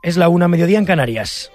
Es la 1:00, mediodía en Canarias.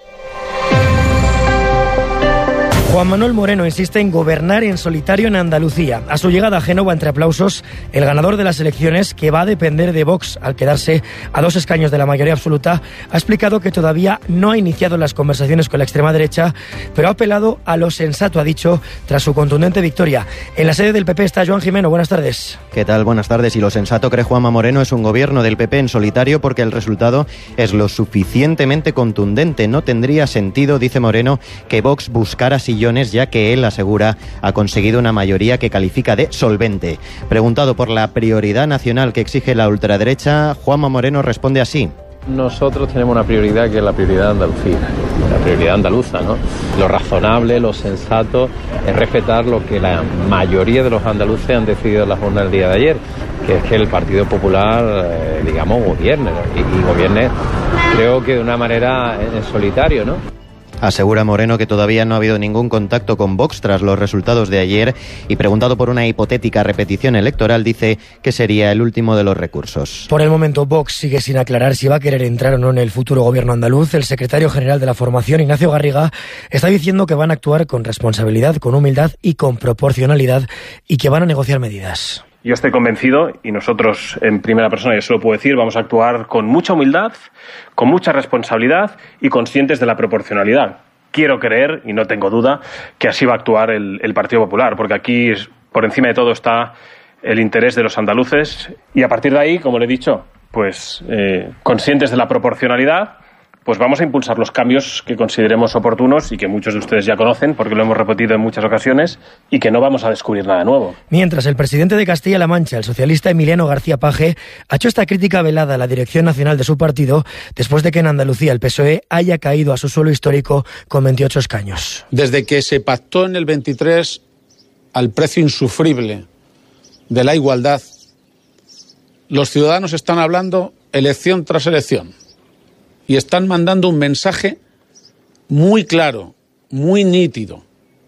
Juan Manuel Moreno insiste en gobernar en solitario en Andalucía. A su llegada a Génova, entre aplausos, el ganador de las elecciones, que va a depender de Vox al quedarse a 2 escaños de la mayoría absoluta, ha explicado que todavía no ha iniciado las conversaciones con la extrema derecha, pero ha apelado a lo sensato, ha dicho, tras su contundente victoria. En la sede del PP está Joan Jimeno. Buenas tardes. ¿Qué tal? Buenas tardes. Y lo sensato, cree Juanma Moreno, es un gobierno del PP en solitario porque el resultado es lo suficientemente contundente. No tendría sentido, dice Moreno, que Vox buscara sillones, ya que él asegura ha conseguido una mayoría que califica de solvente. Preguntado por la prioridad nacional que exige la ultraderecha, Juanma Moreno responde así. Nosotros tenemos una prioridad que es la prioridad de Andalucía, la prioridad andaluza, ¿no? Lo razonable, lo sensato es respetar lo que la mayoría de los andaluces han decidido en la jornada del día de ayer, que es que el Partido Popular, gobierne, ¿no? y gobierne, creo que de una manera en solitario, ¿no? Asegura Moreno que todavía no ha habido ningún contacto con Vox tras los resultados de ayer y, preguntado por una hipotética repetición electoral, dice que sería el último de los recursos. Por el momento, Vox sigue sin aclarar si va a querer entrar o no en el futuro gobierno andaluz. El secretario general de la formación, Ignacio Garriga, está diciendo que van a actuar con responsabilidad, con humildad y con proporcionalidad, y que van a negociar medidas. Yo estoy convencido, y nosotros en primera persona, yo se lo puedo decir, vamos a actuar con mucha humildad, con mucha responsabilidad y conscientes de la proporcionalidad. Quiero creer, y no tengo duda, que así va a actuar el Partido Popular, porque aquí por encima de todo está el interés de los andaluces, y a partir de ahí, como le he dicho, pues conscientes de la proporcionalidad, pues vamos a impulsar los cambios que consideremos oportunos y que muchos de ustedes ya conocen porque lo hemos repetido en muchas ocasiones, y que no vamos a descubrir nada nuevo. Mientras, el presidente de Castilla-La Mancha, el socialista Emiliano García Paje, ha hecho esta crítica velada a la dirección nacional de su partido después de que en Andalucía el PSOE haya caído a su suelo histórico con 28 escaños. Desde que se pactó en el 23 al precio insufrible de la igualdad, los ciudadanos están hablando elección tras elección. Y están mandando un mensaje muy claro, muy nítido.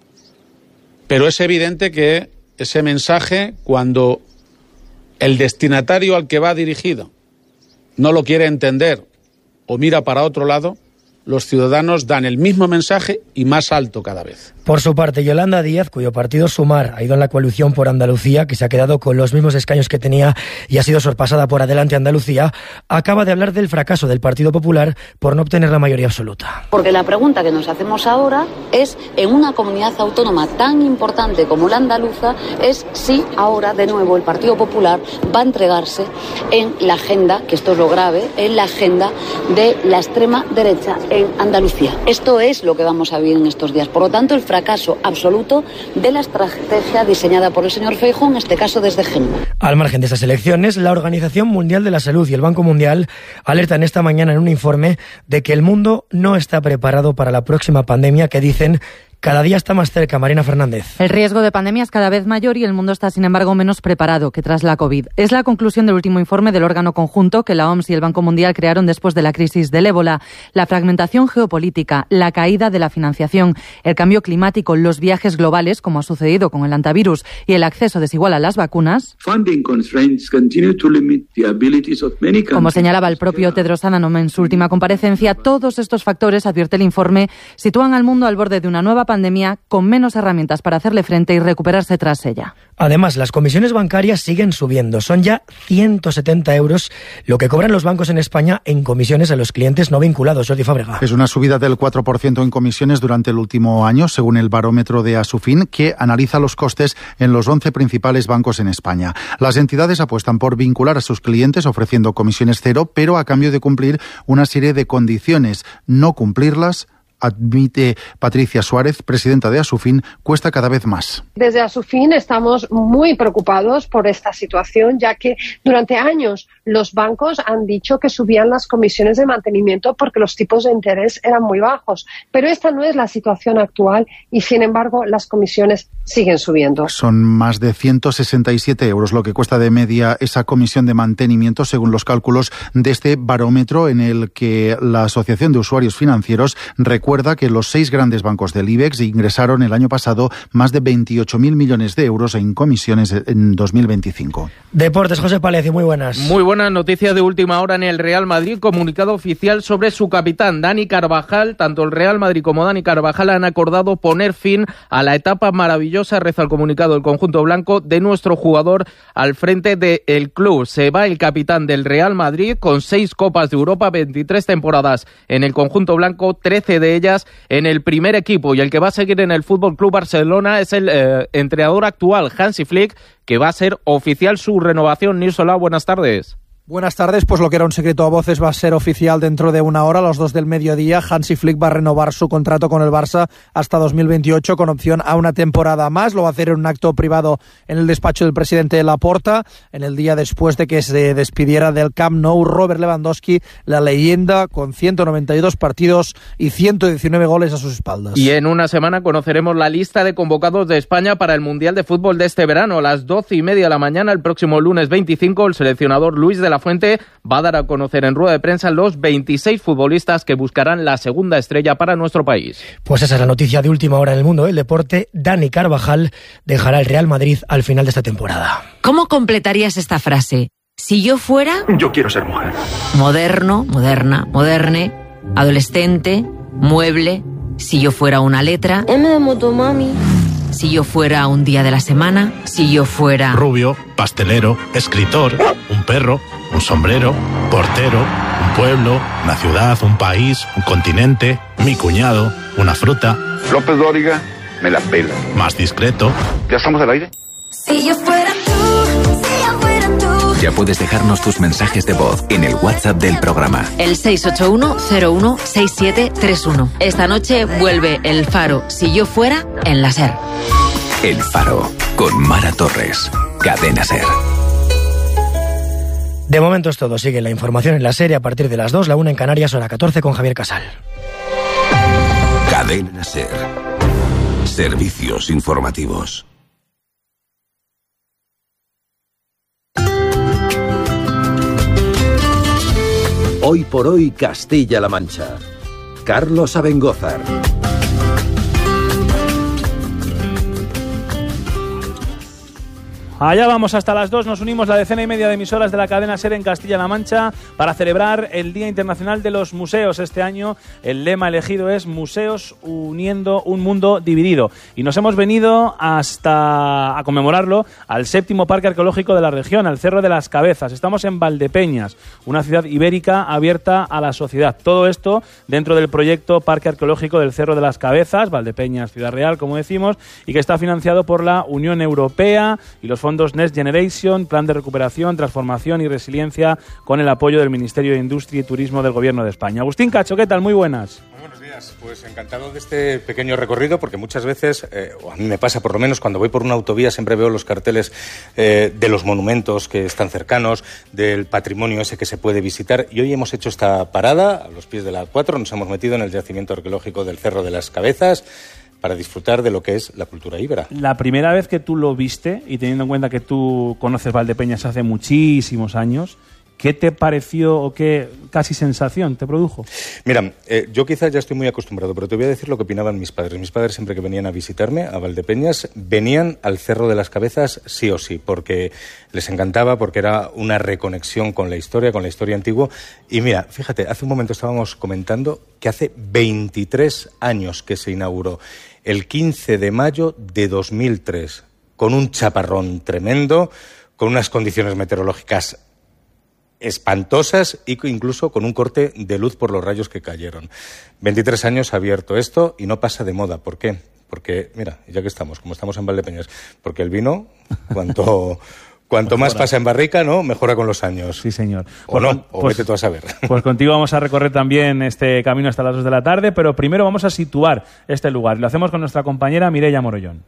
Pero es evidente que ese mensaje, cuando el destinatario al que va dirigido no lo quiere entender o mira para otro lado, los ciudadanos dan el mismo mensaje y más alto cada vez. Por su parte, Yolanda Díaz, cuyo partido Sumar ha ido en la coalición por Andalucía, que se ha quedado con los mismos escaños que tenía y ha sido sorpasada por Adelante Andalucía, acaba de hablar del fracaso del Partido Popular por no obtener la mayoría absoluta. Porque la pregunta que nos hacemos ahora es, en una comunidad autónoma tan importante como la andaluza, es si ahora de nuevo el Partido Popular va a entregarse en la agenda, que esto es lo grave, en la agenda de la extrema derecha en Andalucía. Esto es lo que vamos a vivir en estos días. Por lo tanto, el fracaso absoluto de la estrategia diseñada por el señor Feijóo, en este caso desde Génova. Al margen de estas elecciones, la Organización Mundial de la Salud y el Banco Mundial alertan esta mañana en un informe de que el mundo no está preparado para la próxima pandemia que, dicen, cada día está más cerca. Marina Fernández. El riesgo de pandemia es cada vez mayor y el mundo está, sin embargo, menos preparado que tras la COVID. Es la conclusión del último informe del órgano conjunto que la OMS y el Banco Mundial crearon después de la crisis del ébola. La fragmentación geopolítica, la caída de la financiación, el cambio climático, los viajes globales, como ha sucedido con el antivirus, y el acceso desigual a las vacunas. Como señalaba el propio Tedros Adhanom en su última comparecencia, todos estos factores, advierte el informe, sitúan al mundo al borde de una nueva pandemia con menos herramientas para hacerle frente y recuperarse tras ella. Además, las comisiones bancarias siguen subiendo. Son ya 170 euros lo que cobran los bancos en España en comisiones a los clientes no vinculados. Jordi Fábrega. Es una subida del 4% en comisiones durante el último año, según el barómetro de Asufin, que analiza los costes en los 11 principales bancos en España. Las entidades apuestan por vincular a sus clientes ofreciendo comisiones cero, pero a cambio de cumplir una serie de condiciones. No cumplirlas, admite Patricia Suárez, presidenta de Asufin, cuesta cada vez más. Desde Asufin estamos muy preocupados por esta situación, ya que durante años los bancos han dicho que subían las comisiones de mantenimiento porque los tipos de interés eran muy bajos. Pero esta no es la situación actual y, sin embargo, las comisiones siguen subiendo. Son más de 167 euros lo que cuesta de media esa comisión de mantenimiento, según los cálculos de este barómetro en el que la Asociación de Usuarios Financieros recuerda recuerda que los 6 grandes bancos del IBEX ingresaron el año pasado más de 28.000 millones de euros en comisiones en 2025. Deportes, José Palecio, muy buenas. Muy buenas noticias de última hora en el Real Madrid. Comunicado oficial sobre su capitán, Dani Carvajal. Tanto el Real Madrid como Dani Carvajal han acordado poner fin a la etapa maravillosa, reza el comunicado del conjunto blanco, de nuestro jugador al frente del club. Se va el capitán del Real Madrid con 6 Copas de Europa, 23 temporadas en el conjunto blanco, 13 de ellas en el primer equipo. Y el que va a seguir en el Fútbol Club Barcelona es el entrenador actual, Hansi Flick, que va a ser oficial su renovación. Nirsola, buenas tardes. Buenas tardes, pues lo que era un secreto a voces va a ser oficial dentro de una hora, a las 2 del mediodía. Hansi Flick va a renovar su contrato con el Barça hasta 2028 con opción a una temporada más. Lo va a hacer en un acto privado en el despacho del presidente Laporta, en el día después de que se despidiera del Camp Nou Robert Lewandowski, la leyenda con 192 partidos y 119 goles a sus espaldas. Y en una semana conoceremos la lista de convocados de España para el Mundial de Fútbol de este verano. A las 12:30 de la mañana, el próximo lunes 25, el seleccionador Luis de la Fuente va a dar a conocer en rueda de prensa los 26 futbolistas que buscarán la segunda estrella para nuestro país. Pues esa es la noticia de última hora en el mundo del deporte. Dani Carvajal dejará el Real Madrid al final de esta temporada. ¿Cómo completarías esta frase? Si yo fuera... Yo quiero ser mujer. Moderno, moderna, moderne, adolescente, mueble. Si yo fuera una letra... M de motomami. Si yo fuera un día de la semana. Si yo fuera... Rubio, pastelero, escritor, un perro, un sombrero, portero, un pueblo, una ciudad, un país, un continente, mi cuñado, una fruta. López Dóriga, me la pela. Más discreto. ¿Ya estamos al aire? Si yo fuera tú, si yo fuera tú. Ya puedes dejarnos tus mensajes de voz en el WhatsApp del programa. El 681-016731. Esta noche vuelve El Faro, Si yo fuera, en la SER. El Faro, con Mara Torres. Cadena SER. De momento es todo. Sigue la información en la serie a partir de las 2, la 1 en Canarias, hora 14 con Javier Casal. Cadena SER. Servicios informativos. Hoy por hoy Castilla-La Mancha. Carlos Abengózar. Allá vamos hasta las 2, nos unimos la 10:30 de emisoras de la cadena SER en Castilla-La Mancha para celebrar el Día Internacional de los Museos. Este año el lema elegido es Museos uniendo un mundo dividido. Y nos hemos venido hasta a conmemorarlo al 7º Parque Arqueológico de la región, al Cerro de las Cabezas. Estamos en Valdepeñas, una ciudad ibérica abierta a la sociedad. Todo esto dentro del proyecto Parque Arqueológico del Cerro de las Cabezas, Valdepeñas, Ciudad Real, como decimos, y que está financiado por la Unión Europea y los fondos Next Generation, Plan de Recuperación, Transformación y Resiliencia, con el apoyo del Ministerio de Industria y Turismo del Gobierno de España. Agustín Cacho, ¿qué tal? Muy buenas. Muy buenos días. Pues encantado de este pequeño recorrido, porque muchas veces, o a mí me pasa por lo menos, cuando voy por una autovía siempre veo los carteles de los monumentos que están cercanos, del patrimonio ese que se puede visitar, y hoy hemos hecho esta parada a los pies de la A4, nos hemos metido en el yacimiento arqueológico del Cerro de las Cabezas, para disfrutar de lo que es la cultura íbera. La primera vez que tú lo viste, y teniendo en cuenta que tú conoces Valdepeñas hace muchísimos años, ¿qué te pareció o qué casi sensación te produjo? Mira, yo quizás ya estoy muy acostumbrado, pero te voy a decir lo que opinaban mis padres. Mis padres siempre que venían a visitarme a Valdepeñas, venían al Cerro de las Cabezas sí o sí, porque les encantaba, porque era una reconexión con la historia antigua. Y mira, fíjate, hace un momento estábamos comentando que hace 23 años que se inauguró, el 15 de mayo de 2003, con un chaparrón tremendo, con unas condiciones meteorológicas espantosas y incluso con un corte de luz por los rayos que cayeron. 23 años abierto esto y no pasa de moda. ¿Por qué? Porque, mira, ya que estamos, como estamos en Valdepeñas, porque el vino, cuanto más pasa en barrica, ¿no? Mejora con los años. Sí, señor. O no, o vete tú a saber. Pues contigo vamos a recorrer también este camino hasta las 2 de la tarde, pero primero vamos a situar este lugar. Lo hacemos con nuestra compañera Mireia Morollón.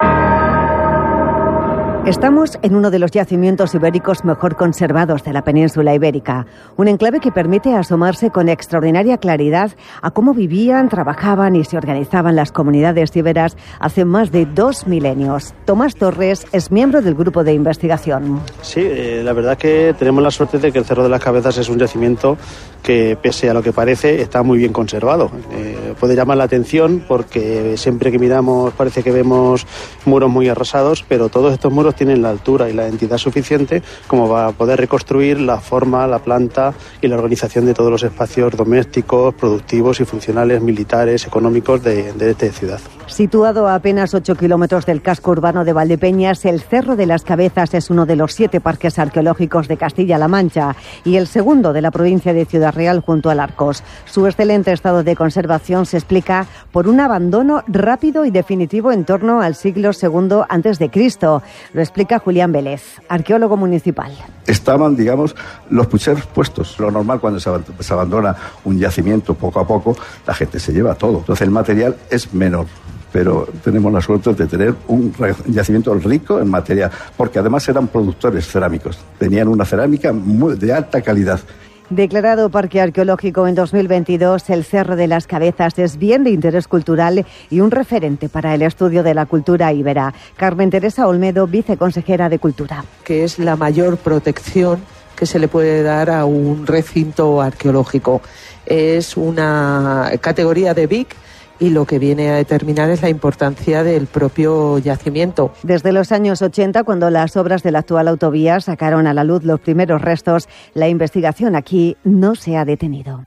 Estamos en uno de los yacimientos ibéricos mejor conservados de la península ibérica, un enclave que permite asomarse con extraordinaria claridad a cómo vivían, trabajaban y se organizaban las comunidades íberas hace más de 2 milenios. Tomás Torres es miembro del grupo de investigación. Sí, la verdad que tenemos la suerte de que el Cerro de las Cabezas es un yacimiento que pese a lo que parece está muy bien conservado. Puede llamar la atención porque siempre que miramos parece que vemos muros muy arrasados, pero todos estos muros tienen la altura y la entidad suficiente como para poder reconstruir la forma, la planta y la organización de todos los espacios domésticos, productivos y funcionales, militares, económicos de esta ciudad. Situado a apenas 8 kilómetros del casco urbano de Valdepeñas, el Cerro de las Cabezas es uno de los 7 parques arqueológicos de Castilla-La Mancha y el segundo de la provincia de Ciudad Real junto al Arcos. Su excelente estado de conservación se explica por un abandono rápido y definitivo en torno al siglo II a.C. Lo explica Julián Vélez, arqueólogo municipal. Estaban, digamos, los pucheros puestos. Lo normal cuando se abandona un yacimiento poco a poco, la gente se lleva todo. Entonces el material es menor. Pero tenemos la suerte de tener un yacimiento rico en materia, porque además eran productores cerámicos. Tenían una cerámica de alta calidad. Declarado Parque Arqueológico en 2022, el Cerro de las Cabezas es bien de interés cultural y un referente para el estudio de la cultura íbera. Carmen Teresa Olmedo, viceconsejera de Cultura. Que es la mayor protección que se le puede dar a un recinto arqueológico. Es una categoría de BIC y lo que viene a determinar es la importancia del propio yacimiento. Desde los años 80, cuando las obras de la actual autovía sacaron a la luz los primeros restos, la investigación aquí no se ha detenido.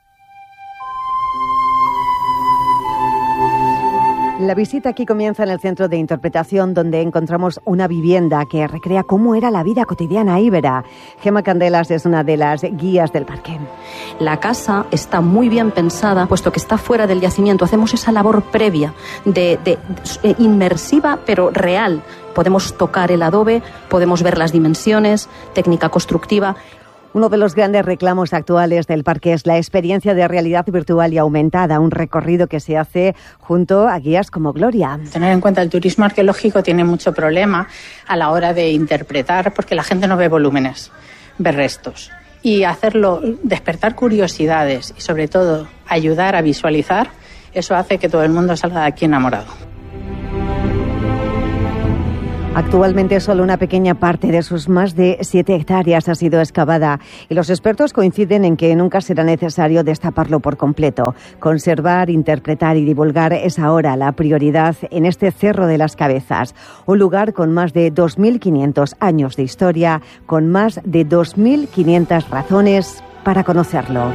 La visita aquí comienza en el Centro de Interpretación, donde encontramos una vivienda que recrea cómo era la vida cotidiana íbera. Gemma Candelas es una de las guías del parque. La casa está muy bien pensada, puesto que está fuera del yacimiento. Hacemos esa labor previa, inmersiva pero real. Podemos tocar el adobe, podemos ver las dimensiones, técnica constructiva. Uno de los grandes reclamos actuales del parque es la experiencia de realidad virtual y aumentada, un recorrido que se hace junto a guías como Gloria. Tener en cuenta el turismo arqueológico tiene mucho problema a la hora de interpretar, porque la gente no ve volúmenes, ve restos. Y hacerlo, despertar curiosidades y sobre todo ayudar a visualizar, eso hace que todo el mundo salga de aquí enamorado. Actualmente solo una pequeña parte de sus más de 7 hectáreas ha sido excavada y los expertos coinciden en que nunca será necesario destaparlo por completo. Conservar, interpretar y divulgar es ahora la prioridad en este Cerro de las Cabezas, un lugar con más de 2.500 años de historia, con más de 2.500 razones para conocerlo.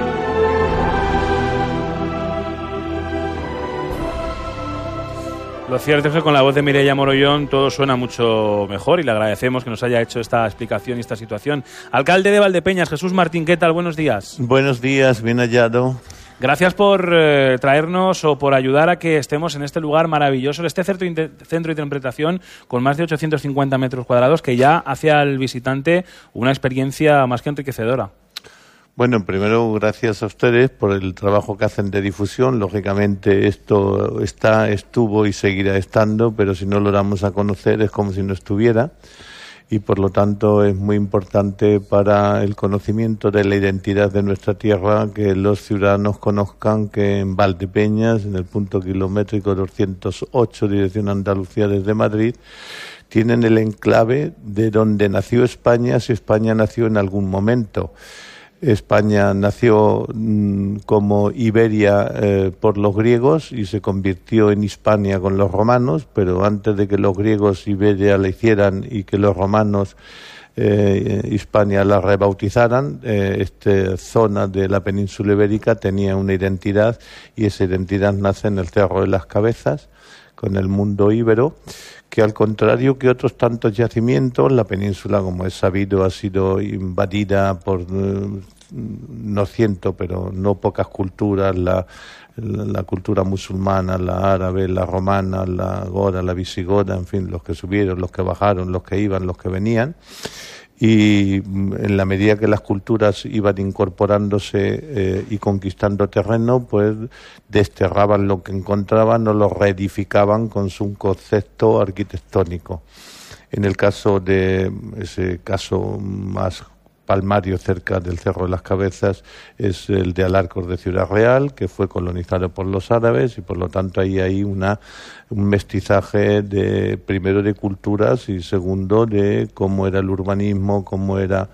Lo cierto es que con la voz de Mireia Morollón todo suena mucho mejor y le agradecemos que nos haya hecho esta explicación y esta situación. Alcalde de Valdepeñas, Jesús Martín, ¿qué tal? Buenos días. Buenos días, bien hallado. Gracias por traernos o por ayudar a que estemos en este lugar maravilloso, este centro de interpretación con más de 850 metros cuadrados que ya hace al visitante una experiencia más que enriquecedora. Bueno, primero, gracias a ustedes por el trabajo que hacen de difusión. Lógicamente, esto estuvo y seguirá estando, pero si no lo damos a conocer es como si no estuviera. Y, por lo tanto, es muy importante para el conocimiento de la identidad de nuestra tierra que los ciudadanos conozcan que en Valdepeñas, en el punto kilométrico 208, dirección Andalucía desde Madrid, tienen el enclave de donde nació España, si España nació en algún momento. España nació como Iberia por los griegos y se convirtió en Hispania con los romanos, pero antes de que los griegos Iberia la hicieran y que los romanos Hispania la rebautizaran, esta zona de la península ibérica tenía una identidad y esa identidad nace en el Cerro de las Cabezas con el mundo íbero, que al contrario que otros tantos yacimientos, la península, como es sabido, ha sido invadida por, no ciento, pero no pocas culturas, la cultura musulmana, la árabe, la romana, la gora, la visigoda, en fin, los que subieron, los que bajaron, los que iban, los que venían. Y en la medida que las culturas iban incorporándose y conquistando terreno, pues desterraban lo que encontraban o lo reedificaban con su concepto arquitectónico. En el caso de ese caso más palmario cerca del Cerro de las Cabezas es el de Alarcos de Ciudad Real, que fue colonizado por los árabes, y por lo tanto ahí hay un mestizaje primero de culturas y segundo de cómo era el urbanismo, cómo era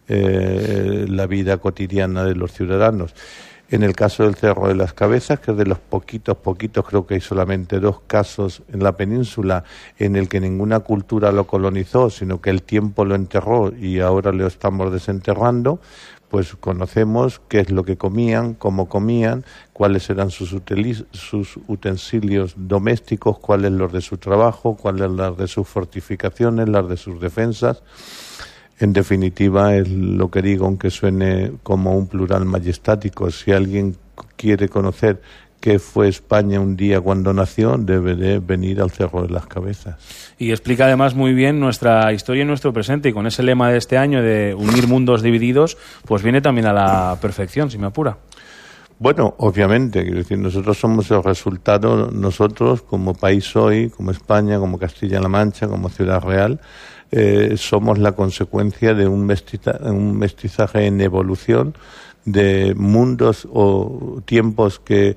la vida cotidiana de los ciudadanos. En el caso del Cerro de las Cabezas, que es de los poquitos, creo que hay solamente 2 casos en la península en el que ninguna cultura lo colonizó, sino que el tiempo lo enterró y ahora lo estamos desenterrando, pues conocemos qué es lo que comían, cómo comían, cuáles eran sus utensilios domésticos, cuáles los de su trabajo, cuáles las de sus fortificaciones, las de sus defensas. En definitiva, es lo que digo, aunque suene como un plural majestático. Si alguien quiere conocer qué fue España un día cuando nació, debe de venir al Cerro de las Cabezas. Y explica además muy bien nuestra historia y nuestro presente, y con ese lema de este año de unir mundos divididos, pues viene también a la perfección, si me apura. Bueno, obviamente, quiero decir, nosotros somos el resultado, nosotros como país hoy, como España, como Castilla-La Mancha, como Ciudad Real, somos la consecuencia de un mestizaje en evolución, de mundos o tiempos que,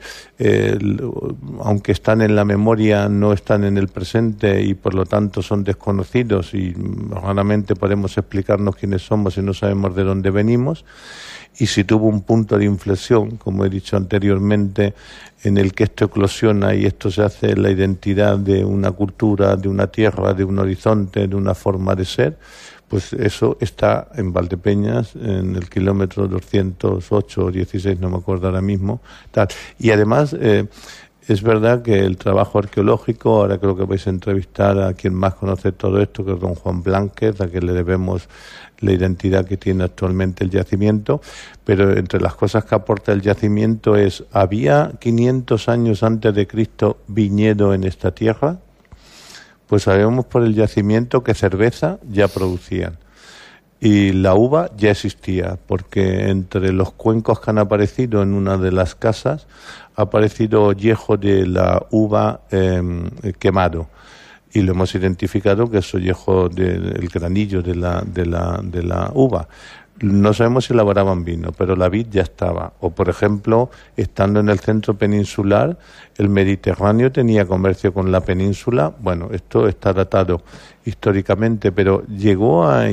aunque están en la memoria, no están en el presente y por lo tanto son desconocidos, y raramente podemos explicarnos quiénes somos y no sabemos de dónde venimos. Y si tuvo un punto de inflexión, como he dicho anteriormente, en el que esto eclosiona y esto se hace la identidad de una cultura, de una tierra, de un horizonte, de una forma de ser, pues eso está en Valdepeñas, en el kilómetro 208 o 16, no me acuerdo ahora mismo, tal. Y además es verdad que el trabajo arqueológico, ahora creo que vais a entrevistar a quien más conoce todo esto, que es don Juan Blánquez, a quien le debemos la identidad que tiene actualmente el yacimiento, pero entre las cosas que aporta el yacimiento ¿había 500 años antes de Cristo viñedo en esta tierra? Pues sabemos por el yacimiento que cerveza ya producían y la uva ya existía, porque entre los cuencos que han aparecido en una de las casas ha aparecido ollejo de la uva quemado. Y lo hemos identificado que es ollejo del granillo de la uva. No sabemos si elaboraban vino, pero la vid ya estaba. O, por ejemplo, estando en el centro peninsular, el Mediterráneo tenía comercio con la península. Bueno, esto está datado históricamente, pero ¿llegó a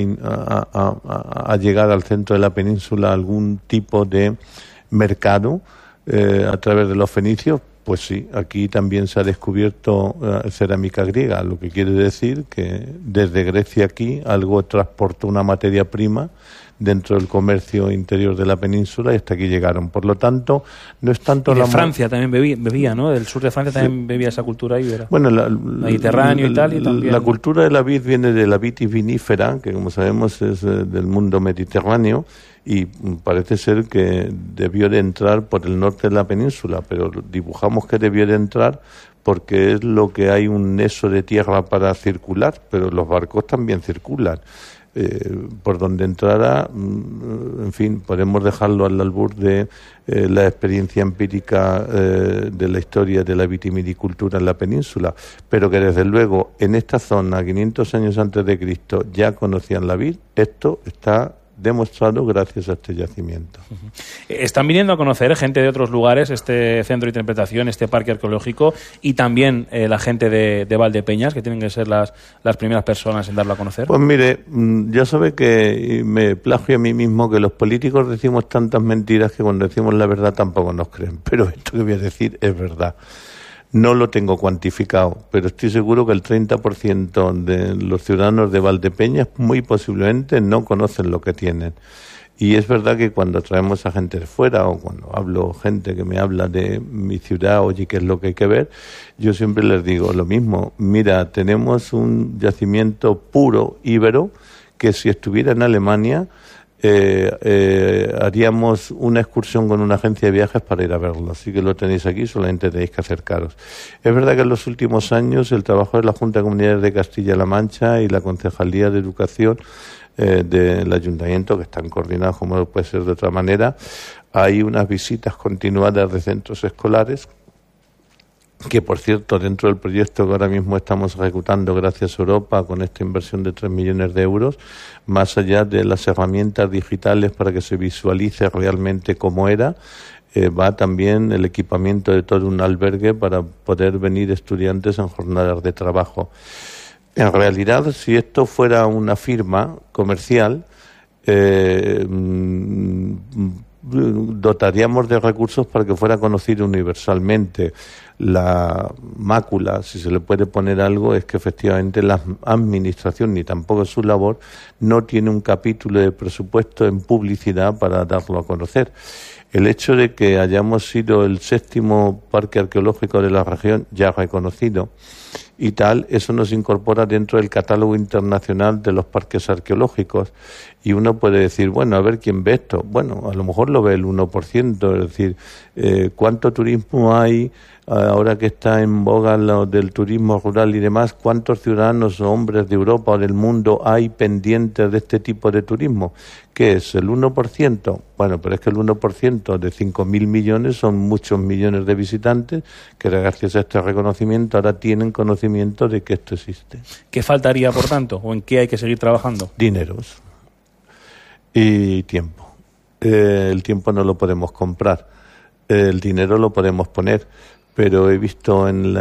llegar al centro de la península algún tipo de mercado a través de los fenicios? Pues sí, aquí también se ha descubierto cerámica griega, lo que quiere decir que desde Grecia aquí algo transportó una materia prima dentro del comercio interior de la península y hasta aquí llegaron. Por lo tanto, no es tanto y de Francia también bebía, ¿no? Del sur de Francia también bebía esa cultura íbera. Bueno, Mediterráneo y tal. Y también... La cultura de la vid viene de la vitis vinífera, que como sabemos es del mundo mediterráneo, y parece ser que debió de entrar por el norte de la península, pero dibujamos que debió de entrar porque es lo que hay un nexo de tierra para circular, pero los barcos también circulan. Por donde entrara, en fin, podemos dejarlo al albur de la experiencia empírica de la historia de la vitivinicultura en la península, pero que desde luego en esta zona, 500 años antes de Cristo, ya conocían la vid. Esto está demostrado gracias a este yacimiento. Están viniendo a conocer gente de otros lugares este centro de interpretación, este parque arqueológico, y también la gente de Valdepeñas, que tienen que ser las primeras personas en darlo a conocer. Pues mire, ya sabe que me plagio a mí mismo que los políticos decimos tantas mentiras que cuando decimos la verdad tampoco nos creen, pero esto que voy a decir es verdad. No lo tengo cuantificado, pero estoy seguro que el 30% de los ciudadanos de Valdepeñas muy posiblemente no conocen lo que tienen. Y es verdad que cuando traemos a gente de fuera o cuando hablo gente que me habla de mi ciudad, oye, ¿qué es lo que hay que ver? Yo siempre les digo lo mismo. Mira, tenemos un yacimiento puro íbero que si estuviera en Alemania haríamos una excursión con una agencia de viajes para ir a verlo, así que lo tenéis aquí, solamente tenéis que acercaros. Es verdad que en los últimos años el trabajo de la Junta de Comunidades de Castilla-La Mancha y la Concejalía de Educación del Ayuntamiento, que están coordinados como no puede ser de otra manera, hay unas visitas continuadas de centros escolares que por cierto dentro del proyecto que ahora mismo estamos ejecutando gracias a Europa con esta inversión de 3 millones de euros, más allá de las herramientas digitales para que se visualice realmente cómo era, va también el equipamiento de todo un albergue para poder venir estudiantes en jornadas de trabajo. En realidad, si esto fuera una firma comercial, dotaríamos de recursos para que fuera conocido universalmente. La mácula, si se le puede poner algo, es que efectivamente la administración, ni tampoco su labor, no tiene un capítulo de presupuesto en publicidad para darlo a conocer. El hecho de que hayamos sido el 7º parque arqueológico de la región ya reconocido y tal, eso nos incorpora dentro del catálogo internacional de los parques arqueológicos y uno puede decir, bueno, a ver quién ve esto. Bueno, a lo mejor lo ve el 1%, es decir, ¿cuánto turismo hay? Ahora que está en boga lo del turismo rural y demás, ¿cuántos ciudadanos o hombres de Europa o del mundo hay pendientes de este tipo de turismo? ¿Qué es? ¿El 1%? Bueno, pero es que el 1% de 5.000 millones son muchos millones de visitantes que gracias a este reconocimiento ahora tienen conocimiento de que esto existe. ¿Qué faltaría, por tanto, o en qué hay que seguir trabajando? Dineros y tiempo. El tiempo no lo podemos comprar, el dinero lo podemos poner. Pero he visto en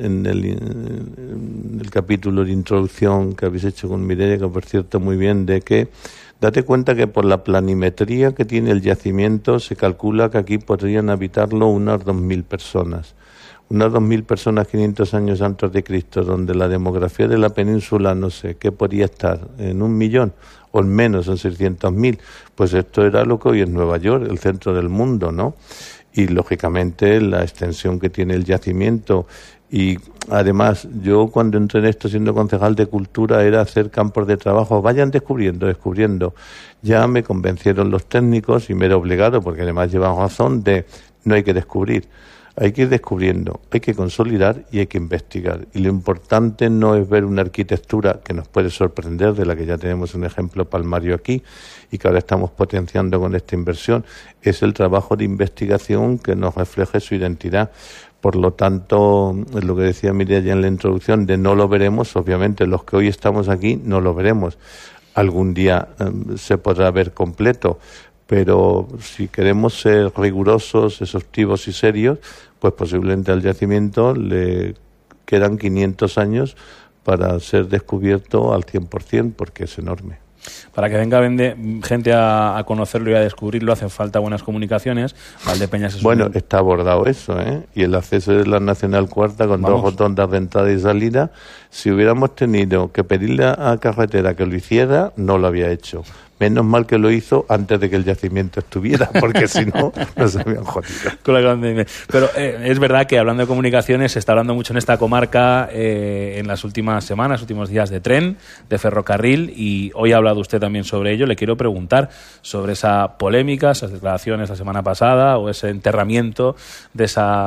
el capítulo de introducción que habéis hecho con Mireia, que por cierto muy bien, de que date cuenta que por la planimetría que tiene el yacimiento se calcula que aquí podrían habitarlo unas 2.000 personas. Unas 2.000 personas 500 años antes de Cristo, donde la demografía de la península, no sé, ¿qué podía estar? ¿En 1 millón? O en menos, en 600.000. Pues esto era lo que hoy es Nueva York, el centro del mundo, ¿no? Y lógicamente la extensión que tiene el yacimiento y además yo cuando entré en esto siendo concejal de cultura era hacer campos de trabajo, vayan descubriendo. Ya me convencieron los técnicos y me era obligado, porque además llevan razón, de no hay que descubrir, hay que ir descubriendo, hay que consolidar y hay que investigar. Y lo importante no es ver una arquitectura que nos puede sorprender, de la que ya tenemos un ejemplo palmario aquí y que ahora estamos potenciando con esta inversión, es el trabajo de investigación que nos refleje su identidad. Por lo tanto, es lo que decía Mireia ya en la introducción, de no lo veremos, obviamente los que hoy estamos aquí no lo veremos. Algún día se podrá ver completo, pero si queremos ser rigurosos, exhaustivos y serios, pues posiblemente al yacimiento le quedan 500 años para ser descubierto al 100%, porque es enorme. Para que venga gente a conocerlo y a descubrirlo hacen falta buenas comunicaciones. Valdepeñas es bueno, está abordado eso, ¿eh? Y el acceso de la Nacional Cuarta con 2 rotondas de entrada y salida. Si hubiéramos tenido que pedirle a Carretera que lo hiciera, no lo había hecho. Menos mal que lo hizo antes de que el yacimiento estuviera, porque si no, nos habían jodido. Pero es verdad que hablando de comunicaciones, se está hablando mucho en esta comarca en las últimas semanas, últimos días de tren, de ferrocarril, y hoy ha hablado usted también sobre ello. Le quiero preguntar sobre esa polémica, esas declaraciones la semana pasada, o ese enterramiento de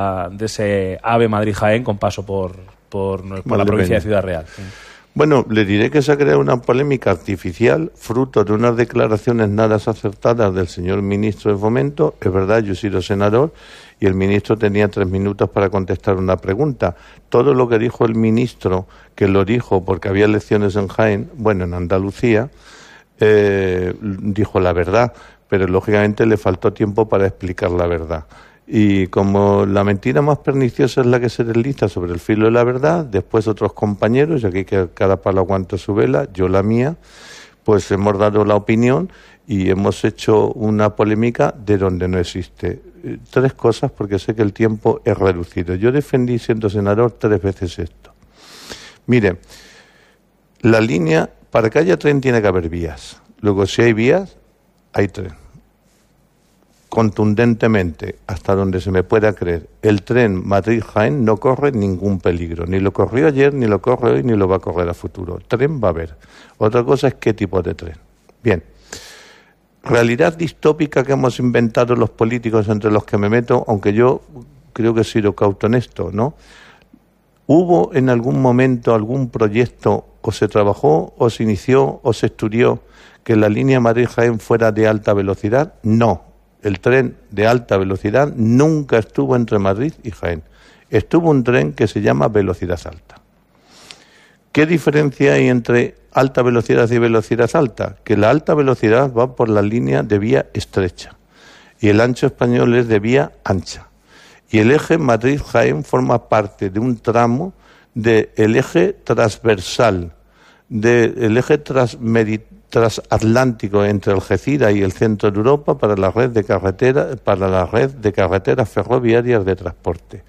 ese AVE Madrid-Jaén con paso por la provincia de Ciudad Real. Sí. Bueno, le diré que se ha creado una polémica artificial, fruto de unas declaraciones nada acertadas del señor ministro de Fomento. Es verdad, yo he sido senador y el ministro tenía 3 minutos para contestar una pregunta. Todo lo que dijo el ministro, que lo dijo porque había elecciones en Jaén, bueno, en Andalucía, dijo la verdad, pero lógicamente le faltó tiempo para explicar la verdad. Y como la mentira más perniciosa es la que se desliza sobre el filo de la verdad, después otros compañeros, y aquí que cada palo aguanta su vela, yo la mía, pues hemos dado la opinión y hemos hecho una polémica de donde no existe. 3 cosas, porque sé que el tiempo es reducido. Yo defendí, siendo senador, 3 veces esto. Mire, la línea, para que haya tren tiene que haber vías. Luego, si hay vías, hay tren. Contundentemente, hasta donde se me pueda creer, el tren Madrid-Jaén no corre ningún peligro. Ni lo corrió ayer, ni lo corre hoy, ni lo va a correr a futuro. Tren va a haber. Otra cosa es qué tipo de tren. Bien. Realidad distópica que hemos inventado los políticos, entre los que me meto, aunque yo creo que he sido cauto en esto, ¿no? ¿Hubo en algún momento algún proyecto, o se trabajó, o se inició, o se estudió, que la línea Madrid-Jaén fuera de alta velocidad? No. El tren de alta velocidad nunca estuvo entre Madrid y Jaén. estuvo un tren que se llama velocidad alta. ¿Qué diferencia hay entre alta velocidad y velocidad alta? Que la alta velocidad va por la línea de vía estrecha y el ancho español es de vía ancha. Y el eje Madrid-Jaén forma parte de un tramo del eje transversal, del eje transatlántico entre Algeciras y el centro de Europa para la red de carreteras ferroviarias de transporte.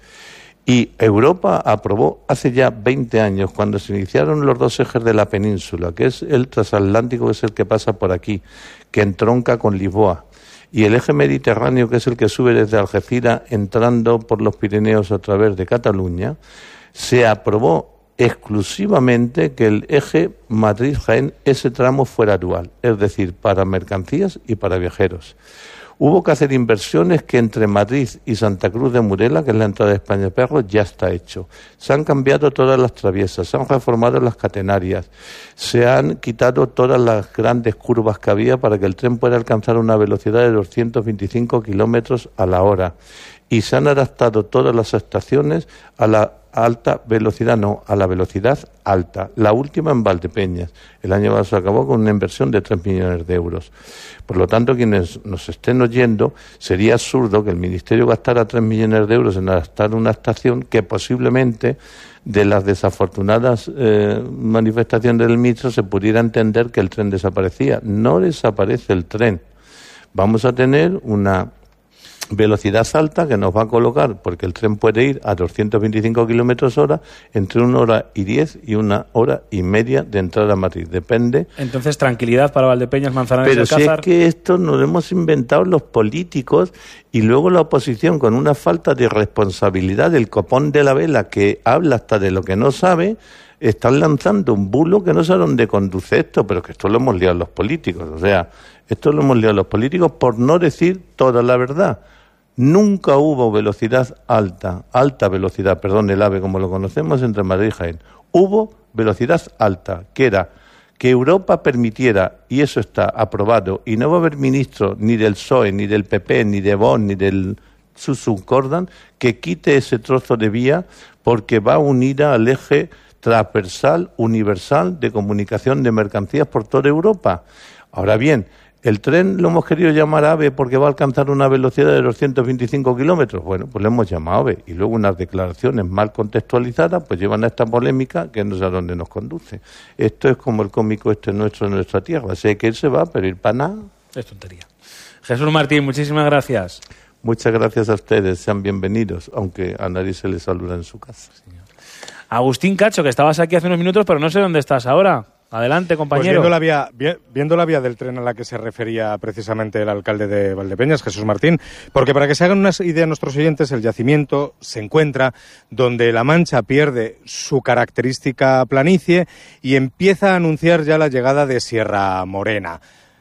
Y Europa aprobó hace ya 20 años, cuando se iniciaron los dos ejes de la península, que es el transatlántico, que es el que pasa por aquí, que entronca con Lisboa, y el eje mediterráneo, que es el que sube desde Algeciras entrando por los Pirineos a través de Cataluña, se aprobó exclusivamente que el eje Madrid-Jaén, ese tramo fuera dual, es decir, para mercancías y para viajeros. Hubo que hacer inversiones que entre Madrid y Santa Cruz de Murela, que es la entrada de España-Perros, ya está hecho. Se han cambiado todas las traviesas, se han reformado las catenarias, se han quitado todas las grandes curvas que había para que el tren pueda alcanzar una velocidad de 225 kilómetros a la hora. Y se han adaptado todas las estaciones a la alta velocidad, no, a la velocidad alta. La última en Valdepeñas. El año pasado se acabó con una inversión de 3 millones de euros. Por lo tanto, quienes nos estén oyendo, sería absurdo que el Ministerio gastara 3 millones de euros en adaptar una estación que posiblemente, de las desafortunadas manifestaciones del ministro, se pudiera entender que el tren desaparecía. No desaparece el tren. Vamos a tener una velocidad alta que nos va a colocar, porque el tren puede ir a 225 kilómetros hora, entre 1 hora y 10 y 1 hora y media de entrada a Madrid. Depende. Entonces, tranquilidad para Valdepeñas, Manzanares y Alcázar. Pero si es que esto nos lo hemos inventado los políticos y luego la oposición, con una falta de responsabilidad del copón de la vela, que habla hasta de lo que no sabe, están lanzando un bulo que no sé a dónde conduce esto, pero que esto lo hemos liado los políticos. O sea, esto lo hemos liado los políticos por no decir toda la verdad. Nunca hubo velocidad alta velocidad, el AVE como lo conocemos, entre Madrid y Jaén. Hubo velocidad alta, que era que Europa permitiera, y eso está aprobado, y no va a haber ministro ni del PSOE, ni del PP, ni de Vox, ni del Susun-Cordan, que quite ese trozo de vía, porque va unida al eje transversal, universal, de comunicación de mercancías por toda Europa. Ahora bien, el tren lo hemos querido llamar AVE porque va a alcanzar una velocidad de 225 kilómetros. Bueno, pues lo hemos llamado AVE. Y luego unas declaraciones mal contextualizadas pues llevan a esta polémica que no sé a dónde nos conduce. Esto es como el cómico nuestro de nuestra tierra. Sé que él se va, pero ir para nada. Es tontería. Jesús Martín, muchísimas gracias. Muchas gracias a ustedes. Sean bienvenidos, aunque a nadie se les saluda en su casa. Señor. Agustín Cacho, que estabas aquí hace unos minutos, pero no sé dónde estás ahora. Adelante, compañero. Pues viendo la vía del tren a la que se refería precisamente el alcalde de Valdepeñas, Jesús Martín, porque para que se hagan una idea nuestros oyentes, el yacimiento se encuentra donde La Mancha pierde su característica planicie y empieza a anunciar ya la llegada de Sierra Morena.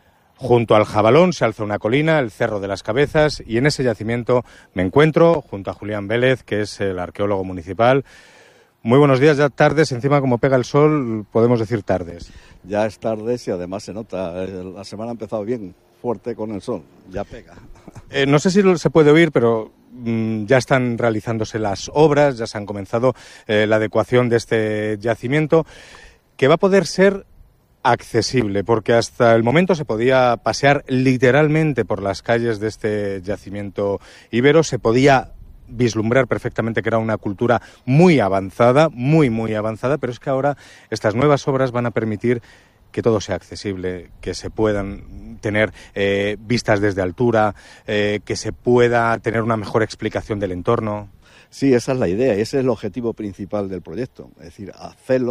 Junto al Jabalón se alza una colina, el Cerro de las Cabezas, y en ese yacimiento me encuentro junto a Julián Vélez, que es el arqueólogo municipal. Muy buenos días, ya tardes, encima como pega el sol, podemos decir tardes. Ya es tardes y además se nota, la semana ha empezado bien, fuerte con el sol, ya pega. No sé si se puede oír, pero ya están realizándose las obras, ya se han comenzado la adecuación de este yacimiento, que va a poder ser accesible, porque hasta el momento se podía pasear literalmente por las calles de este yacimiento íbero, se podía vislumbrar perfectamente que era una cultura muy avanzada, muy avanzada, pero es que ahora estas nuevas obras van a permitir que todo sea accesible, que se puedan tener vistas desde altura, que se pueda tener una mejor explicación del entorno. Sí, esa es la idea y ese es el objetivo principal del proyecto, es decir, hacer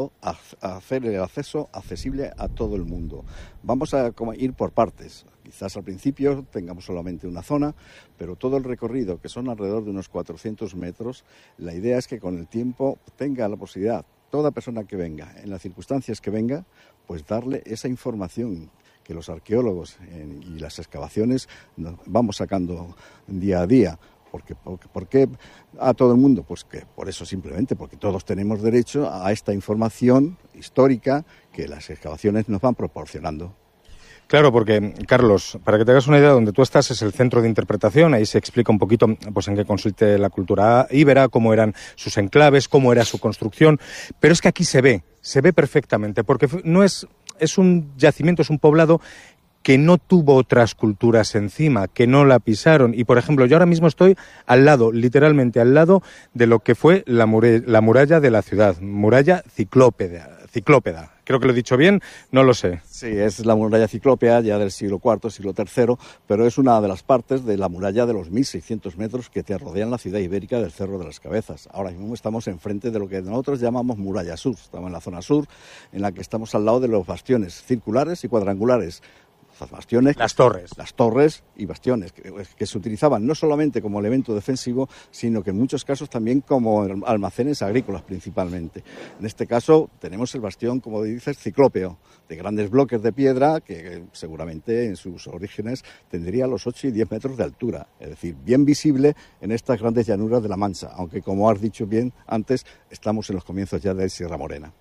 el acceso accesible a todo el mundo. Vamos a ir por partes. Quizás al principio tengamos solamente una zona, pero todo el recorrido, que son alrededor de unos 400 metros, la idea es que con el tiempo tenga la posibilidad, toda persona que venga, en las circunstancias que venga, pues darle esa información que los arqueólogos y las excavaciones vamos sacando día a día. ¿Por qué a todo el mundo? Pues que por eso simplemente, porque todos tenemos derecho a esta información histórica que las excavaciones nos van proporcionando. Claro, porque, Carlos, para que te hagas una idea, donde tú estás es el centro de interpretación, ahí se explica un poquito pues en qué consiste la cultura íbera, cómo eran sus enclaves, cómo era su construcción, pero es que aquí se ve perfectamente, porque no es un yacimiento, es un poblado que no tuvo otras culturas encima, que no la pisaron. Y, por ejemplo, yo ahora mismo estoy al lado, literalmente al lado, de lo que fue la muralla de la ciudad, muralla ciclópeda. Creo que lo he dicho bien, no lo sé. Sí, es la muralla ciclópea ya del siglo IV, siglo III, pero es una de las partes de la muralla de los 1.600 metros que te rodean la ciudad ibérica del Cerro de las Cabezas. Ahora mismo estamos enfrente de lo que nosotros llamamos muralla sur. Estamos en la zona sur, en la que estamos al lado de los bastiones circulares y cuadrangulares. Bastiones, las torres y bastiones que se utilizaban no solamente como elemento defensivo, sino que en muchos casos también como almacenes agrícolas principalmente. En este caso tenemos el bastión, como dices, ciclópeo, de grandes bloques de piedra que seguramente en sus orígenes tendría los 8 y 10 metros de altura, es decir, bien visible en estas grandes llanuras de la Mancha, aunque como has dicho bien antes, estamos en los comienzos ya de Sierra Morena.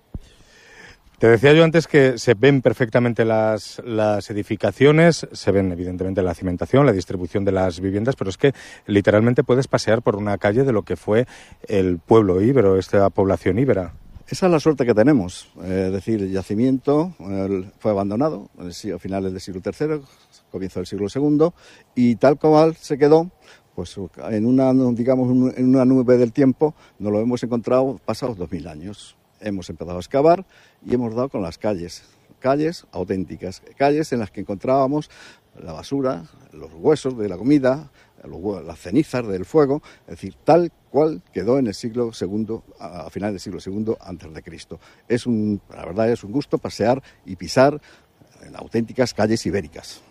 Te decía yo antes que se ven perfectamente las edificaciones, se ven evidentemente la cimentación, la distribución de las viviendas, pero es que literalmente puedes pasear por una calle de lo que fue el pueblo íbero, esta población íbera. Esa es la suerte que tenemos, es decir, el yacimiento fue abandonado a finales del siglo III, comienzo del siglo II, y tal cual se quedó, pues en una nube del tiempo, nos lo hemos encontrado pasados 2000 años. Hemos empezado a excavar y hemos dado con las calles auténticas, calles en las que encontrábamos la basura, los huesos de la comida, las cenizas del fuego, es decir, tal cual quedó en el siglo II, a final del siglo II antes de Cristo. La verdad es un gusto pasear y pisar en auténticas calles ibéricas.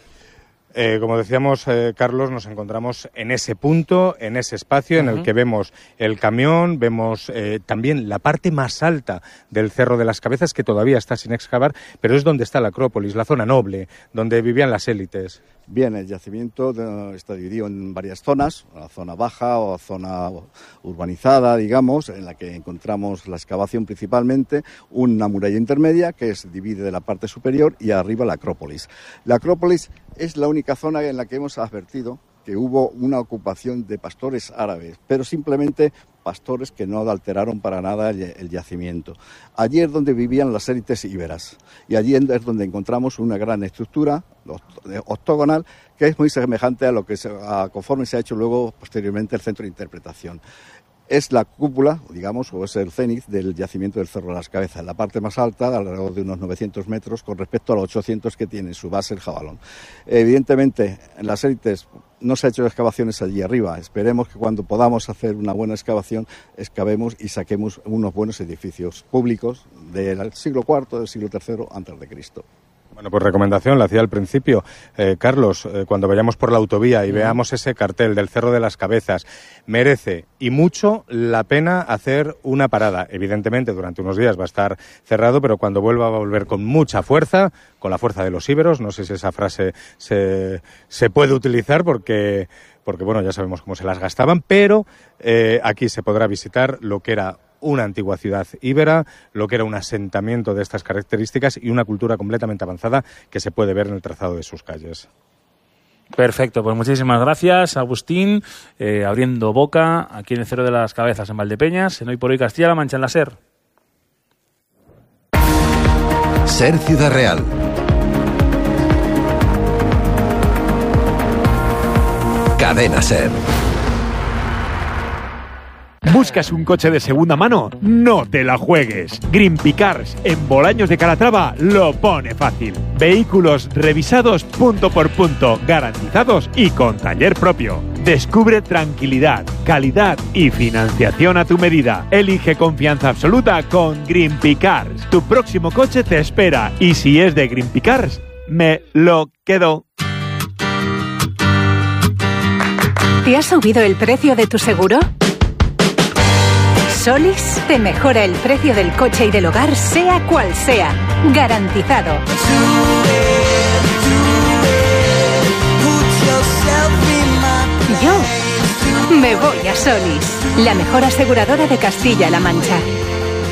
Como decíamos, Carlos, nos encontramos en ese punto, en ese espacio en el que vemos el camión, vemos también la parte más alta del Cerro de las Cabezas, que todavía está sin excavar, pero es donde está la Acrópolis, la zona noble, donde vivían las élites. Bien, el yacimiento está dividido en varias zonas, la zona baja o zona urbanizada, digamos, en la que encontramos la excavación principalmente, una muralla intermedia que divide de la parte superior y arriba la Acrópolis. La Acrópolis es la única zona en la que hemos advertido que hubo una ocupación de pastores árabes, pero simplemente pastores que no alteraron para nada el yacimiento. Allí es donde vivían las élites íberas y allí es donde encontramos una gran estructura octogonal que es muy semejante a lo que conforme se ha hecho luego posteriormente el centro de interpretación. Es la cúpula, digamos, o es el cénit del yacimiento del Cerro de las Cabezas, la parte más alta, alrededor de unos 900 metros, con respecto a los 800 que tiene su base el Jabalón. Evidentemente, en las élites no se han hecho excavaciones allí arriba. Esperemos que cuando podamos hacer una buena excavación, excavemos y saquemos unos buenos edificios públicos del siglo IV, del siglo III antes de Cristo. Bueno, pues recomendación, la hacía al principio. Carlos, cuando vayamos por la autovía y veamos ese cartel del Cerro de las Cabezas, merece y mucho la pena hacer una parada. Evidentemente, durante unos días va a estar cerrado, pero cuando vuelva va a volver con mucha fuerza, con la fuerza de los íberos. No sé si esa frase se puede utilizar porque bueno, ya sabemos cómo se las gastaban, pero aquí se podrá visitar lo que era una antigua ciudad íbera, lo que era un asentamiento de estas características y una cultura completamente avanzada que se puede ver en el trazado de sus calles. Perfecto, pues muchísimas gracias, Agustín, abriendo boca aquí en el Cerro de las Cabezas, en Valdepeñas, en Hoy por Hoy Castilla-La Mancha, en la SER. SER Ciudad Real. Cadena SER. ¿Buscas un coche de segunda mano? No te la juegues. Greenpea Cars en Bolaños de Calatrava lo pone fácil. Vehículos revisados punto por punto, garantizados y con taller propio. Descubre tranquilidad, calidad y financiación a tu medida. Elige confianza absoluta con Greenpea Cars. Tu próximo coche te espera y si es de Greenpea Cars, me lo quedo. ¿Te ha subido el precio de tu seguro? Solis te mejora el precio del coche y del hogar, sea cual sea. Garantizado. Yo me voy a Solis, la mejor aseguradora de Castilla-La Mancha.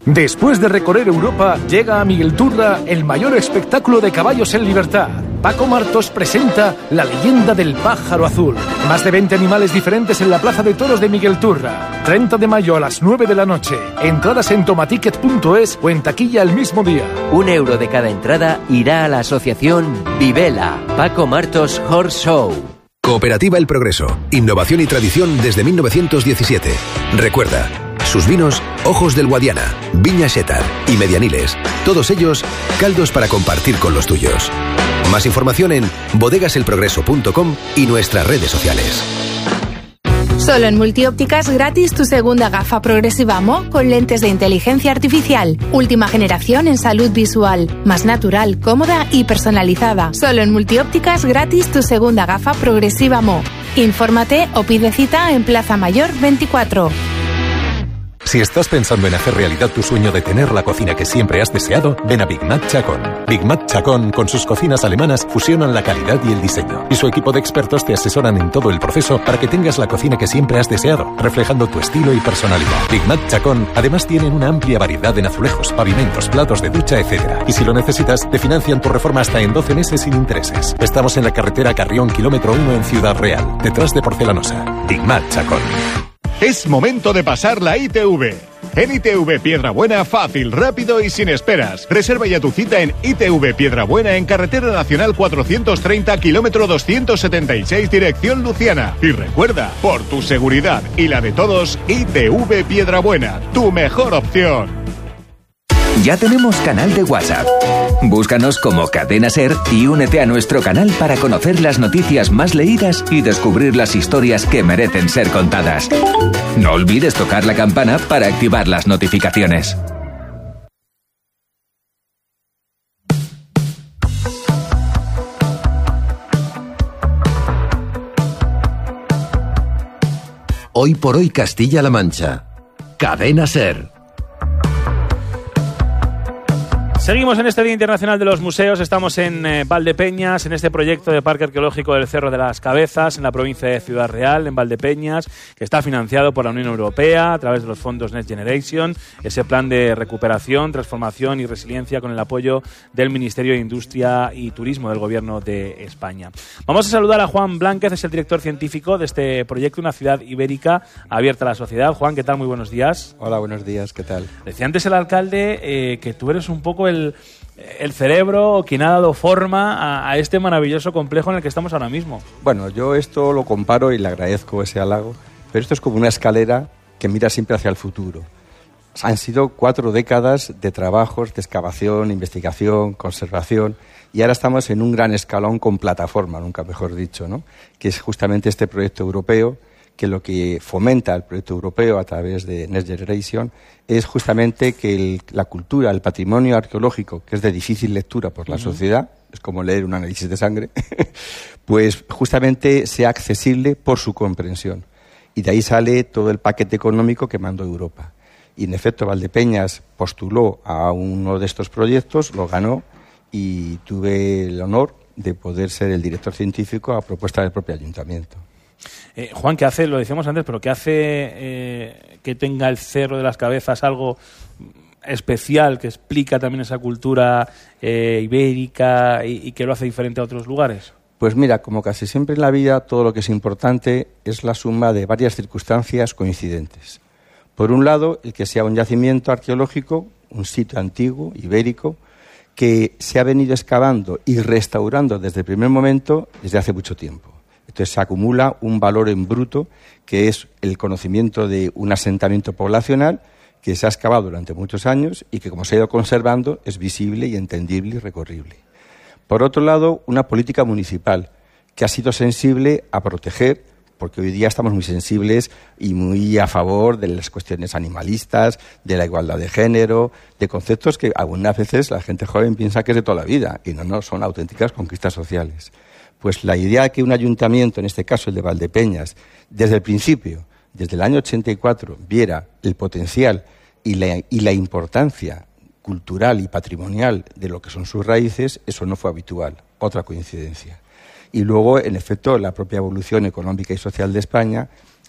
Después de recorrer Europa, llega a Miguelturra el mayor espectáculo de caballos en libertad. Paco Martos presenta La leyenda del pájaro azul. Más de 20 animales diferentes en la Plaza de Toros de Miguelturra. 30 de mayo a las 9 de la noche. Entradas en tomaticket.es o en taquilla el mismo día. €1 de cada entrada irá a la asociación Vivela. Paco Martos Horse Show. Cooperativa El Progreso. Innovación y tradición desde 1917. Recuerda, sus vinos, Ojos del Guadiana, Viña Xétar y Medianiles. Todos ellos, caldos para compartir con los tuyos. Más información en bodegaselprogreso.com y nuestras redes sociales. Solo en Multiópticas gratis tu segunda gafa progresiva Mo con lentes de inteligencia artificial. Última generación en salud visual. Más natural, cómoda y personalizada. Solo en Multiópticas gratis tu segunda gafa progresiva Mo. Infórmate o pide cita en Plaza Mayor 24. Si estás pensando en hacer realidad tu sueño de tener la cocina que siempre has deseado, ven a Big Mac Chacón. Big Mac Chacón, con sus cocinas alemanas, fusionan la calidad y el diseño. Y su equipo de expertos te asesoran en todo el proceso para que tengas la cocina que siempre has deseado, reflejando tu estilo y personalidad. Big Mac Chacón, además, tienen una amplia variedad en azulejos, pavimentos, platos de ducha, etc. Y si lo necesitas, te financian tu reforma hasta en 12 meses sin intereses. Estamos en la carretera Carrión, kilómetro 1 en Ciudad Real, detrás de Porcelanosa. Big Mac Chacón. Es momento de pasar la ITV. En ITV Piedrabuena, fácil, rápido y sin esperas. Reserva ya tu cita en ITV Piedrabuena en Carretera Nacional 430, kilómetro 276, dirección Luciana. Y recuerda, por tu seguridad y la de todos, ITV Piedrabuena, tu mejor opción. Ya tenemos canal de WhatsApp. Búscanos como Cadena Ser y únete a nuestro canal para conocer las noticias más leídas y descubrir las historias que merecen ser contadas. No olvides tocar la campana para activar las notificaciones. Hoy por hoy Castilla-La Mancha. Cadena Ser. Seguimos en este Día Internacional de los Museos, estamos en Valdepeñas, en este proyecto de Parque Arqueológico del Cerro de las Cabezas, en la provincia de Ciudad Real, en Valdepeñas, que está financiado por la Unión Europea a través de los fondos Next Generation, ese plan de recuperación, transformación y resiliencia con el apoyo del Ministerio de Industria y Turismo del Gobierno de España. Vamos a saludar a Juan Blánquez, es el director científico de este proyecto, una ciudad ibérica abierta a la sociedad. Juan, ¿qué tal? Muy buenos días. Hola, buenos días, ¿qué tal? Decía antes el alcalde que tú eres un poco el cerebro quien ha dado forma a este maravilloso complejo en el que estamos ahora mismo. Bueno, yo esto lo comparo y le agradezco ese halago, pero esto es como una escalera que mira siempre hacia el futuro. Han sido 4 décadas de trabajos de excavación, investigación, conservación, y ahora estamos en un gran escalón con plataforma, nunca mejor dicho, ¿no? Que es justamente este proyecto europeo, que lo que fomenta el proyecto europeo a través de Next Generation es justamente que la cultura, el patrimonio arqueológico, que es de difícil lectura por la sociedad, es como leer un análisis de sangre, pues justamente sea accesible por su comprensión. Y de ahí sale todo el paquete económico que mandó Europa. Y en efecto, Valdepeñas postuló a uno de estos proyectos, lo ganó y tuve el honor de poder ser el director científico a propuesta del propio ayuntamiento. Juan, ¿qué hace? Lo decíamos antes, pero ¿qué hace que tenga el Cerro de las Cabezas algo especial, que explica también esa cultura ibérica y que lo hace diferente a otros lugares? Pues mira, como casi siempre en la vida, todo lo que es importante es la suma de varias circunstancias coincidentes. Por un lado, el que sea un yacimiento arqueológico, un sitio antiguo, ibérico, que se ha venido excavando y restaurando desde el primer momento desde hace mucho tiempo. Entonces se acumula un valor en bruto, que es el conocimiento de un asentamiento poblacional que se ha excavado durante muchos años y que, como se ha ido conservando, es visible y entendible y recorrible. Por otro lado, una política municipal que ha sido sensible a proteger, porque hoy día estamos muy sensibles y muy a favor de las cuestiones animalistas, de la igualdad de género, de conceptos que algunas veces la gente joven piensa que es de toda la vida y no, son auténticas conquistas sociales. Pues la idea de que un ayuntamiento, en este caso el de Valdepeñas, desde el principio, desde el año 84, viera el potencial y la importancia cultural y patrimonial de lo que son sus raíces, eso no fue habitual, otra coincidencia. Y luego, en efecto, la propia evolución económica y social de España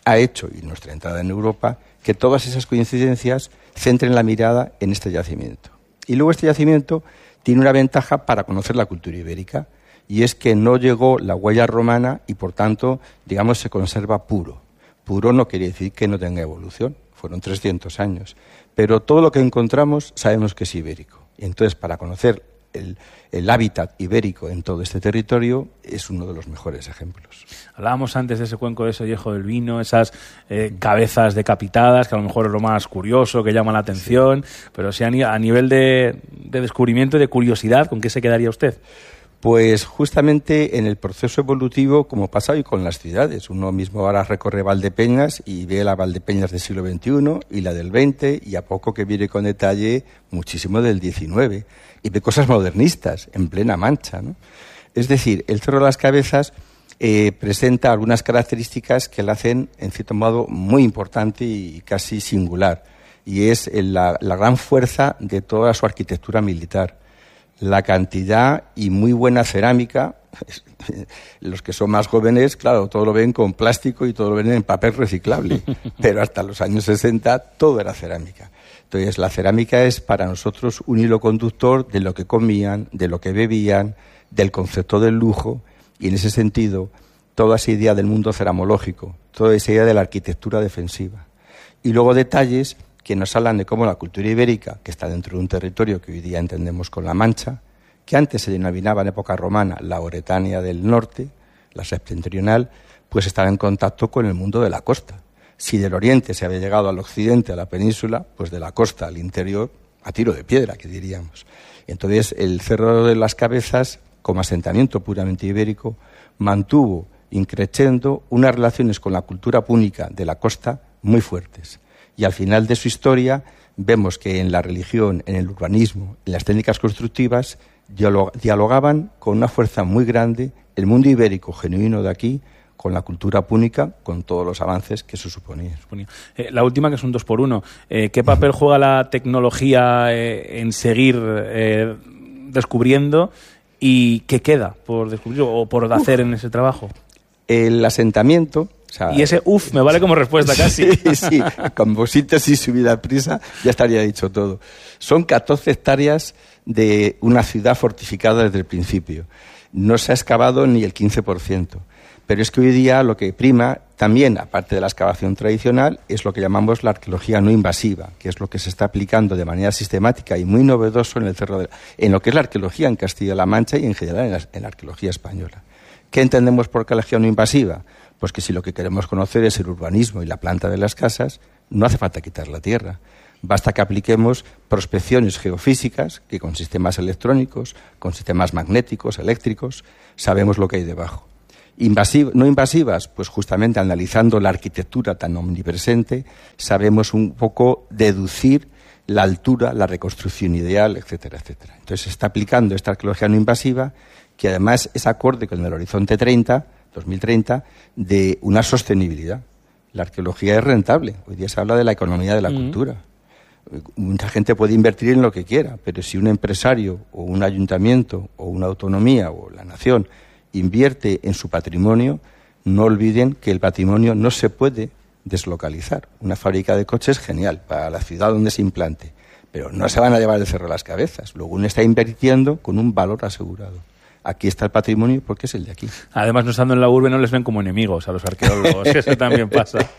ha hecho, y nuestra entrada en Europa, que todas esas coincidencias centren la mirada en este yacimiento. Y luego este yacimiento tiene una ventaja para conocer la cultura ibérica, y es que no llegó la huella romana y, por tanto, digamos, se conserva puro. Puro no quiere decir que no tenga evolución, fueron 300 años. Pero todo lo que encontramos sabemos que es ibérico. Y entonces, para conocer el hábitat ibérico en todo este territorio, es uno de los mejores ejemplos. Hablábamos antes de ese cuenco de Sollejo del Vino, esas cabezas decapitadas, que a lo mejor es lo más curioso, que llama la atención, sí. Pero si a nivel de descubrimiento y de curiosidad, ¿con qué se quedaría usted? Pues justamente en el proceso evolutivo, como pasa hoy con las ciudades. Uno mismo ahora recorre Valdepeñas y ve la Valdepeñas del siglo XXI y la del XX, y a poco que viene con detalle muchísimo del XIX, y ve cosas modernistas en plena Mancha, ¿no? Es decir, el Cerro de las Cabezas presenta algunas características que la hacen, en cierto modo, muy importante y casi singular, y es la gran fuerza de toda su arquitectura militar. La cantidad y muy buena cerámica. Los que son más jóvenes, claro, todo lo ven con plástico y todo lo ven en papel reciclable, pero hasta los años 60 todo era cerámica. Entonces, la cerámica es para nosotros un hilo conductor de lo que comían, de lo que bebían, del concepto del lujo, y en ese sentido, toda esa idea del mundo ceramológico, toda esa idea de la arquitectura defensiva. Y luego detalles que nos hablan de cómo la cultura ibérica, que está dentro de un territorio que hoy día entendemos con la Mancha, que antes se denominaba en época romana la Oretania del Norte, la septentrional, pues estaba en contacto con el mundo de la costa. Si del oriente se había llegado al occidente, a la península, pues de la costa al interior, a tiro de piedra, que diríamos. Entonces, el Cerro de las Cabezas, como asentamiento puramente ibérico, mantuvo increciendo unas relaciones con la cultura púnica de la costa muy fuertes. Y al final de su historia vemos que en la religión, en el urbanismo, en las técnicas constructivas, dialogaban con una fuerza muy grande el mundo ibérico genuino de aquí con la cultura púnica, con todos los avances que se suponía. La última, que es un 2x1. ¿Qué papel juega la tecnología en seguir descubriendo, y qué queda por descubrir o por hacer en ese trabajo? El asentamiento... O sea, y ese me vale como respuesta casi. Sí, con síntesis subida a prisa ya estaría dicho todo. Son 14 hectáreas de una ciudad fortificada desde el principio. No se ha excavado ni el 15%. Pero es que hoy día lo que prima también, aparte de la excavación tradicional, es lo que llamamos la arqueología no invasiva, que es lo que se está aplicando de manera sistemática y muy novedoso en lo que es la arqueología en Castilla-La Mancha y en general en la arqueología española. ¿Qué entendemos por arqueología no invasiva? Pues que si lo que queremos conocer es el urbanismo y la planta de las casas, no hace falta quitar la tierra. Basta que apliquemos prospecciones geofísicas, que con sistemas electrónicos, con sistemas magnéticos, eléctricos, sabemos lo que hay debajo. No invasivas, pues justamente analizando la arquitectura tan omnipresente, sabemos un poco deducir la altura, la reconstrucción ideal, etcétera, etcétera. Entonces se está aplicando esta arqueología no invasiva, que además es acorde con el horizonte 2030, de una sostenibilidad. La arqueología es rentable. Hoy día se habla de la economía de la cultura. Mucha gente puede invertir en lo que quiera, pero si un empresario o un ayuntamiento o una autonomía o la nación invierte en su patrimonio, no olviden que el patrimonio no se puede deslocalizar. Una fábrica de coches, genial, para la ciudad donde se implante, pero no se van a llevar el Cerro de las Cabezas. Luego uno está invirtiendo con un valor asegurado. Aquí está el patrimonio porque es el de aquí. Además, no estando en la urbe, no les ven como enemigos a los arqueólogos. Eso también pasa.